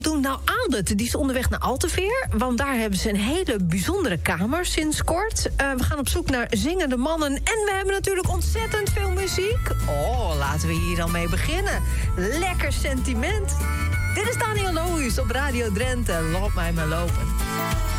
Doen nou Aaldet, die is onderweg naar Alteveer, want daar hebben ze een hele bijzondere kamer sinds kort. We gaan op zoek naar zingende mannen en we hebben natuurlijk ontzettend veel muziek. Oh, laten we hier dan mee beginnen. Lekker sentiment. Dit is Daniel Lohuus op Radio Drenthe. Laat mij maar lopen.